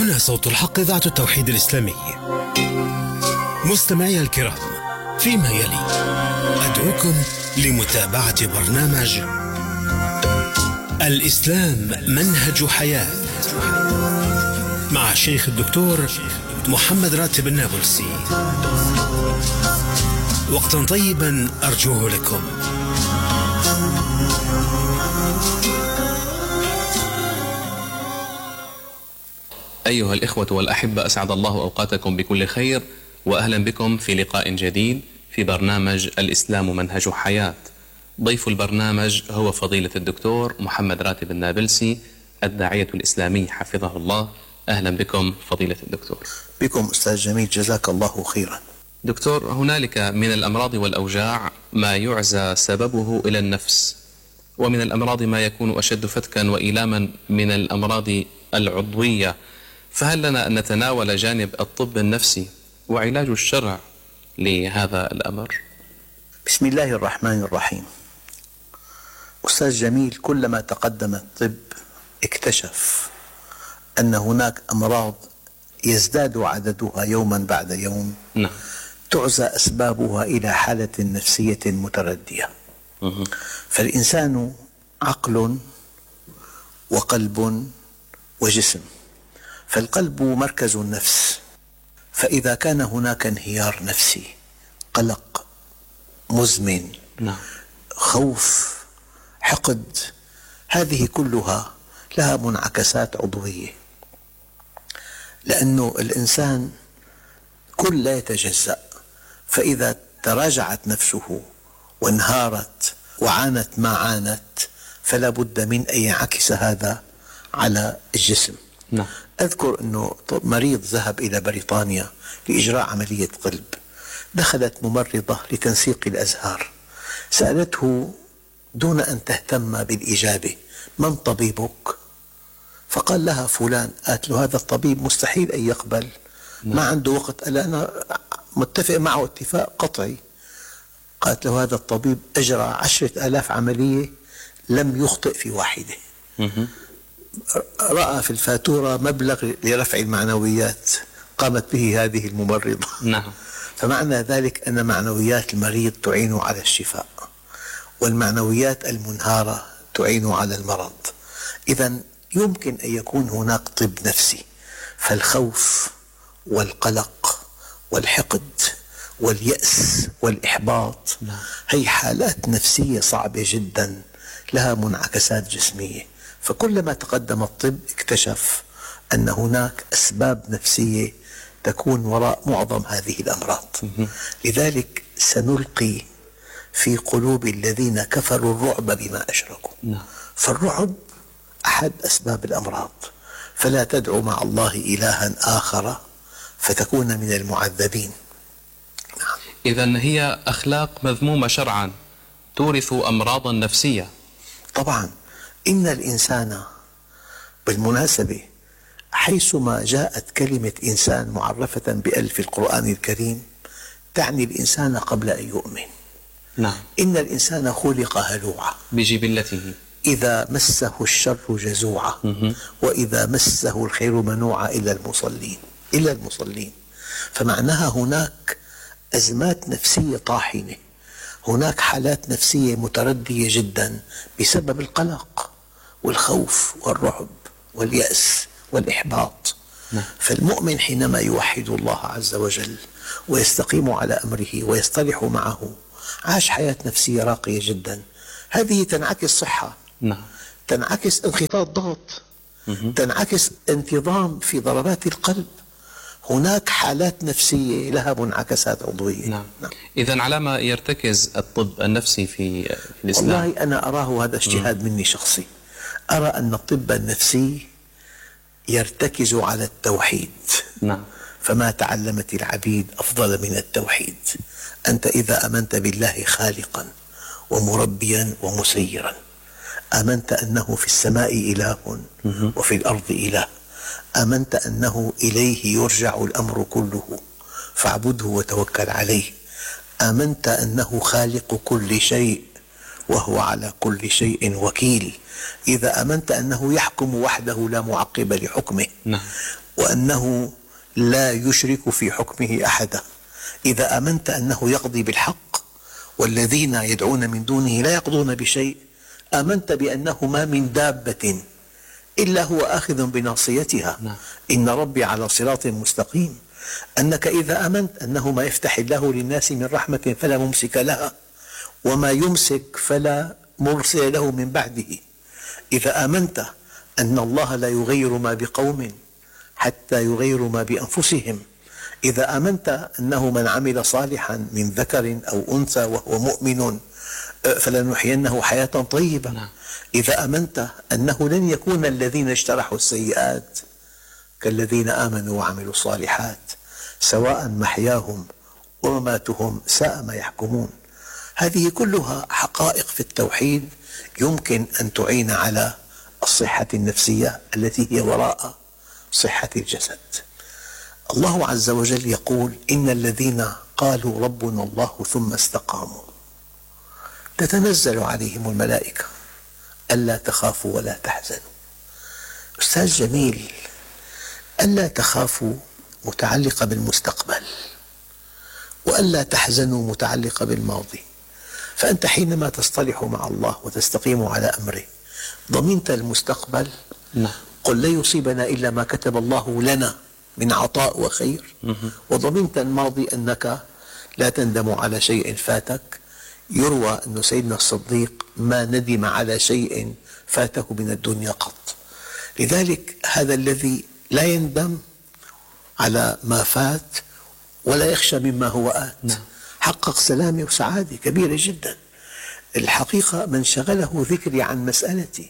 هنا صوت الحق، إذاعة التوحيد الإسلامي. مستمعي الكرام، فيما يلي أدعوكم لمتابعة برنامج الإسلام منهج حياة مع الشيخ الدكتور محمد راتب النابلسي. وقتا طيبا أرجوه لكم. أيها الإخوة والأحبة، أسعد الله أوقاتكم بكل خير، وأهلا بكم في لقاء جديد في برنامج الإسلام منهج حياة. ضيف البرنامج هو فضيلة الدكتور محمد راتب النابلسي، الداعية الإسلامي حفظه الله. أهلا بكم فضيلة الدكتور. بكم أستاذ جميل، جزاك الله خيرا. دكتور، هنالك من الأمراض والأوجاع ما يعزى سببه إلى النفس، ومن الأمراض ما يكون أشد فتكا وإيلاما من الأمراض العضوية، فهل لنا أن نتناول جانب الطب النفسي وعلاج الشرع لهذا الأمر؟ بسم الله الرحمن الرحيم. أستاذ جميل، كلما تقدم الطب اكتشف أن هناك أمراض يزداد عددها يوما بعد يوم، تعزى أسبابها إلى حالة نفسية متردية. فالإنسان عقل وقلب وجسم، فالقلب مركز النفس، فإذا كان هناك انهيار نفسي، قلق مزمن، خوف، حقد، هذه كلها لها منعكسات عضوية، لأن الإنسان كل لا يتجزأ، فإذا تراجعت نفسه وانهارت وعانت ما عانت فلا بد من أن ينعكس هذا على الجسم. أذكر أنه مريض ذهب إلى بريطانيا لإجراء عملية قلب، دخلت ممرضة لتنسيق الأزهار، سألته دون أن تهتم بالإجابة: من طبيبك؟ فقال لها فلان. قالت له: هذا الطبيب مستحيل أن يقبل، ما عنده وقت. قال: أنا متفق معه اتفاق قطعي. قالت له: هذا الطبيب أجرى 10,000 عملية لم يخطئ في واحدة. رأى في الفاتورة مبلغ لرفع المعنويات قامت به هذه الممرضة. فمعنى ذلك أن معنويات المريض تعين على الشفاء، والمعنويات المنهارة تعين على المرض. إذن يمكن أن يكون هناك طب نفسي، فالخوف والقلق والحقد واليأس والإحباط هي حالات نفسية صعبة جدا لها منعكسات جسمية. فكلما تقدم الطب اكتشف أن هناك أسباب نفسية تكون وراء معظم هذه الأمراض. لذلك سنلقي في قلوب الذين كفروا الرعب بما أشركوا. فالرعب أحد أسباب الأمراض، فلا تدعو مع الله إلها آخر فتكون من المعذبين. إذن هي أخلاق مذمومة شرعا تورث أمراضا نفسية. طبعا، إن الإنسان بالمناسبة حيثما جاءت كلمة إنسان معرفة بألف في القرآن الكريم تعني الإنسان قبل أن يؤمن. إن الإنسان خلق هلوعا بجبلته، إذا مسه الشر جزوعا وإذا مسه الخير منوعا إلا المصلين. فمعناها هناك أزمات نفسية طاحنة، هناك حالات نفسية متردية جدا بسبب القلق والخوف والرعب واليأس والإحباط. فالمؤمن حينما يوحد الله عز وجل ويستقيم على أمره ويصطلح معه عاش حياة نفسية راقية جدا. هذه تنعكس صحة، تنعكس انخفاض ضغط، تنعكس انتظام في ضربات القلب. هناك حالات نفسية لها منعكسات عضوية. إذن على ما يرتكز الطب النفسي في الإسلام؟ والله أنا أراه، هذا اجتهاد مني شخصي، أرى أن الطب النفسي يرتكز على التوحيد. فما تعلمت العبيد أفضل من التوحيد. أنت إذا آمنت بالله خالقا ومربيا ومسيرا، آمنت أنه في السماء إله وفي الأرض إله، آمنت أنه إليه يرجع الأمر كله فاعبده وتوكل عليه، آمنت أنه خالق كل شيء وهو على كل شيء وكيل، إذا آمنت أنه يحكم وحده لا معقب لحكمه، وأنه لا يشرك في حكمه أحدا. إذا آمنت أنه يقضي بالحق والذين يدعون من دونه لا يقضون بشيء، آمنت بأنه ما من دابة إلا هو آخذ بناصيتها، إن ربي على صراط مستقيم. أنك إذا آمنت أنه ما يفتح الله للناس من رحمة فلا ممسك لها، وما يمسك فلا مرسل له من بعده. إذا آمنت أن الله لا يغير ما بقوم حتى يغيروا ما بأنفسهم. إذا آمنت أنه من عمل صالحا من ذكر أو أنثى وهو مؤمن فلنحيينه حياة طيبة. إذا آمنت أنه لن يكون الذين اجترحوا السيئات كالذين آمنوا وعملوا الصالحات، سواء محياهم ومماتهم ساء ما يحكمون. هذه كلها حقائق في التوحيد يمكن أن تعين على الصحة النفسية التي هي وراء صحة الجسد. الله عز وجل يقول: إن الذين قالوا ربنا الله ثم استقاموا تتنزل عليهم الملائكة ألا تخافوا ولا تحزنوا. أستاذ جميل، ألا تخافوا متعلقة بالمستقبل، وألا تحزنوا متعلقة بالماضي. فأنت حينما تصطلح مع الله وتستقيم على أمره ضمنت المستقبل. قل لا يصيبنا إلا ما كتب الله لنا من عطاء وخير، وضمنت الماضي أنك لا تندم على شيء فاتك. يروى أن سيدنا الصديق ما ندم على شيء فاته من الدنيا قط. لذلك هذا الذي لا يندم على ما فات ولا يخشى مما هو آت حقق سلامة وسعادة كبيرة جدا. الحقيقة من شغله ذكري عن مسألتي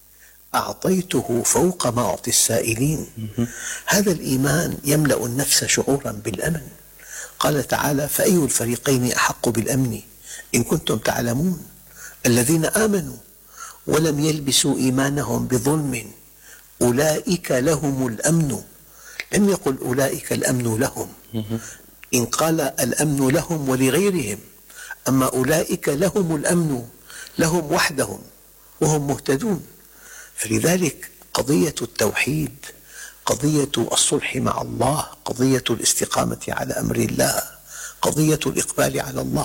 أعطيته فوق ما أعطي السائلين. هذا الإيمان يملأ النفس شعورا بالأمن. قال تعالى: فأي الفريقين أحق بالأمن إن كنتم تعلمون الذين آمنوا ولم يلبسوا إيمانهم بظلم أولئك لهم الأمن. لم يقل أولئك الأمن لهم، إن قال الأمن لهم ولغيرهم، أما أولئك لهم الأمن لهم وحدهم وهم مهتدون. فلذلك قضية التوحيد، قضية الصلح مع الله، قضية الاستقامة على أمر الله، قضية الإقبال على الله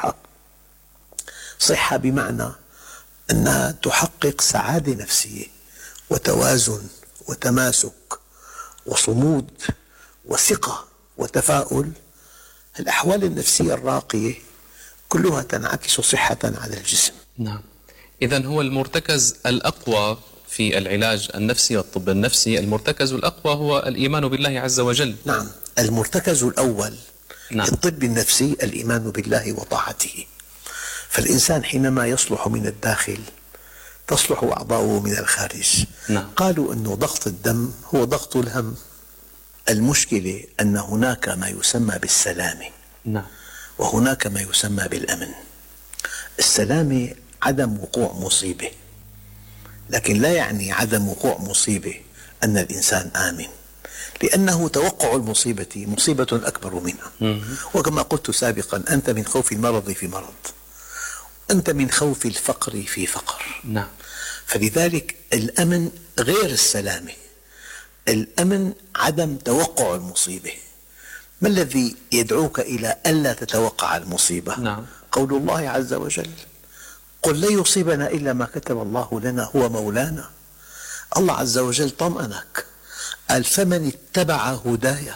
صحة بمعنى أنها تحقق سعادة نفسية وتوازن وتماسك وصمود وثقة وتفاؤل. الأحوال النفسية الراقية كلها تنعكس صحة على الجسم. نعم. إذن هو المرتكز الأقوى في العلاج النفسي والطب النفسي، المرتكز الأقوى هو الإيمان بالله عز وجل. نعم، المرتكز الأول في الطب النفسي الإيمان بالله وطاعته. فالإنسان حينما يصلح من الداخل تصلح أعضاؤه من الخارج. قالوا أن ضغط الدم هو ضغط الهم. المشكلة أن هناك ما يسمى بالسلامة وهناك ما يسمى بالأمن. السلامة عدم وقوع مصيبة، لكن لا يعني عدم وقوع مصيبة أن الإنسان آمن، لأنه توقع المصيبة مصيبة أكبر منها. وكما قلت سابقا، أنت من خوف المرض في مرض، أنت من خوف الفقر في فقر. فلذلك الأمن غير السلامة. الأمن عدم توقع المصيبة. ما الذي يدعوك إلى ألا تتوقع المصيبة؟ قول الله عز وجل: قل لا يصيبنا إلا ما كتب الله لنا هو مولانا. الله عز وجل طمأنك، قال: فمن اتبع هداي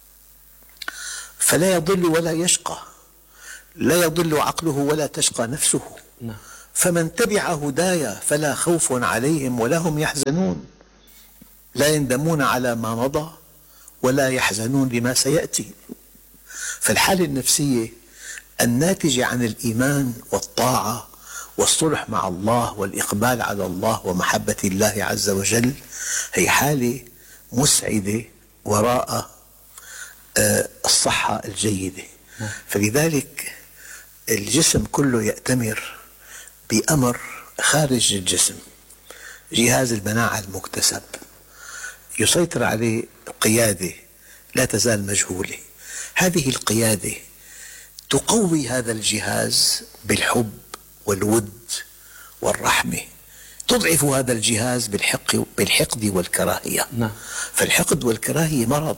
فلا يضل ولا يشقى، لا يضل عقله ولا تشقى نفسه. فمن تبع هداي فلا خوف عليهم ولا هم يحزنون، لا يندمون على ما مضى ولا يحزنون لما سيأتي. فالحالة النفسية الناتجة عن الإيمان والطاعة والصلح مع الله والإقبال على الله ومحبة الله عز وجل هي حالة مسعدة وراء الصحة الجيدة. فلذلك الجسم كله يأتمر بأمر خارج الجسم، جهاز المناعة المكتسب يسيطر عليه قيادة لا تزال مجهولة. هذه القيادة تقوي هذا الجهاز بالحب والود والرحمة تضعف هذا الجهاز بالحقد والكراهية. فالحقد والكراهية مرض،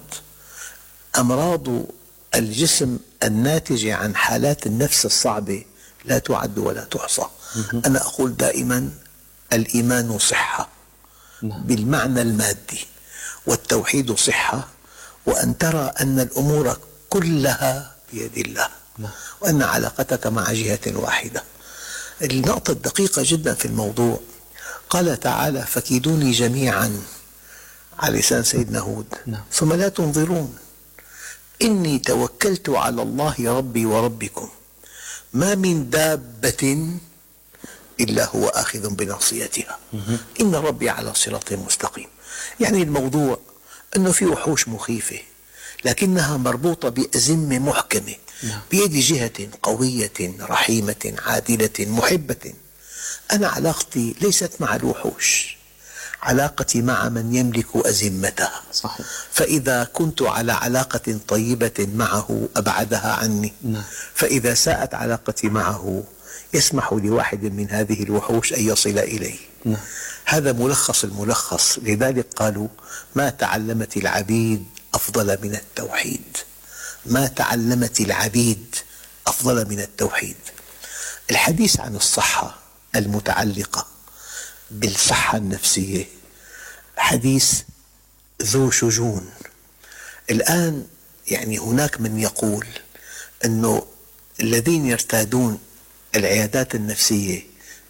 أمراض الجسم الناتجة عن حالات النفس الصعبة لا تعد ولا تحصى. أنا أقول دائما الإيمان صحة بالمعنى المادي، والتوحيد صحة، وأن ترى أن الأمور كلها بيد الله، وأن علاقتك مع جهة واحدة. النقطة الدقيقة جدا في الموضوع، قال تعالى فكيدوني جميعا على لسان سيدنا هود ثم لا تنظرون إني توكلت على الله ربي وربكم ما من دابة إلا هو آخذ بناصيتها إن ربي على صراط مستقيم. يعني الموضوع أنه في وحوش مخيفة لكنها مربوطة بأزمة محكمة بيد جهة قوية رحيمة عادلة محبة. أنا علاقتي ليست مع الوحوش، علاقتي مع من يملك أزمتها. صحيح. فإذا كنت على علاقة طيبة معه أبعدها عني. فإذا ساءت علاقتي معه يسمح لواحد من هذه الوحوش أن يصل إليه. هذا ملخص الملخص. لذلك قالوا ما تعلمت العبيد أفضل من التوحيد، ما تعلمت العبيد أفضل من التوحيد. الحديث عن الصحة المتعلقة بالصحة النفسية حديث ذو شجون. الآن يعني هناك من يقول أنه الذين يرتادون العيادات النفسية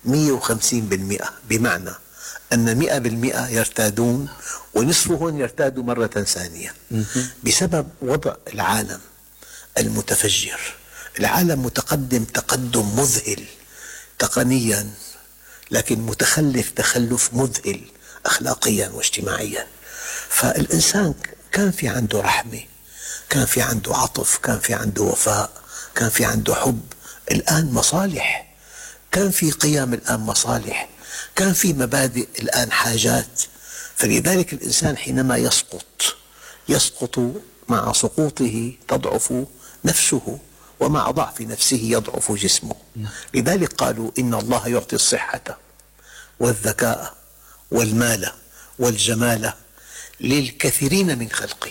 150%، بمعنى أن 100% يرتادون ونصفهم يرتادوا مرة ثانية بسبب وضع العالم المتفجر. العالم متقدم تقدم مذهل تقنيا، لكن متخلف تخلف مذهل أخلاقيا واجتماعيا. فالإنسان كان في عنده رحمة، كان في عنده عطف، كان في عنده وفاء، كان في عنده حب. الآن مصالح، كان في قيم الآن مصالح، كان في مبادئ الآن حاجات. فلذلك الإنسان حينما يسقط مع سقوطه تضعف نفسه، ومع ضعف نفسه يضعف جسمه. لذلك قالوا إن الله يعطي الصحة والذكاء والمال والجمال للكثيرين من خلقه،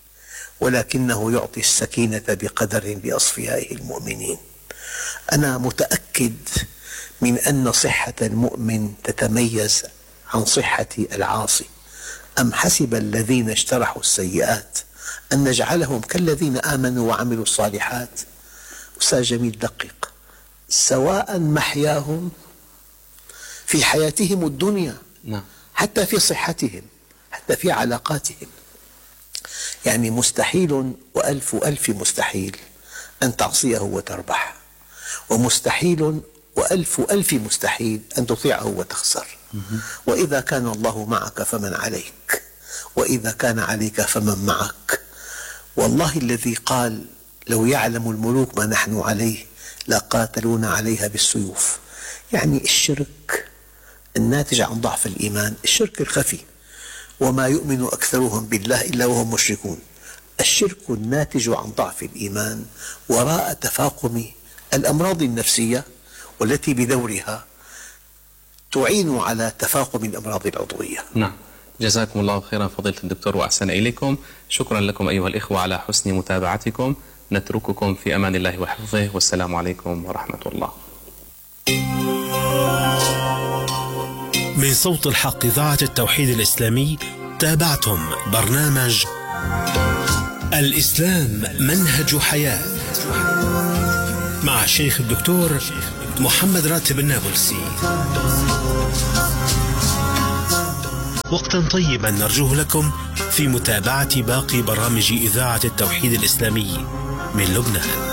ولكنه يعطي السكينة بقدر لأصفيائه المؤمنين. أنا متأكد من أن صحة المؤمن تتميز عن صحة العاصي. أم حسب الذين اجترحوا السيئات أن نجعلهم كالذين آمنوا وعملوا الصالحات. أستاذ جميل دقق، سواء محياهم في حياتهم الدنيا حتى في صحتهم حتى في علاقاتهم. يعني مستحيل وألف مستحيل أن تعصيه وتربح، ومستحيل وألف مستحيل أن تطيعه وتخسر. وإذا كان الله معك فمن عليك، وإذا كان عليك فمن معك. والله الذي قال لو يعلم الملوك ما نحن عليه لقاتلونا عليها بالسيوف. يعني الشرك الناتج عن ضعف الإيمان، الشرك الخفي، وما يؤمن أكثرهم بالله إلا وهم مشركون. الشرك الناتج عن ضعف الإيمان وراء تفاقم الأمراض النفسية، والتي بدورها تعين على تفاقم الأمراض العضوية. نعم، جزاكم الله خيرا فضيلة الدكتور وأحسن إليكم. شكرا لكم أيها الإخوة على حسن متابعتكم. نترككم في أمان الله وحفظه، والسلام عليكم ورحمة الله. من صوت الحق إذاعة التوحيد الإسلامي تابعتم برنامج الإسلام منهج حياة مع الشيخ الدكتور محمد راتب النابلسي. وقتا طيبا نرجوه لكم في متابعة باقي برامج إذاعة التوحيد الإسلامي من لبنان.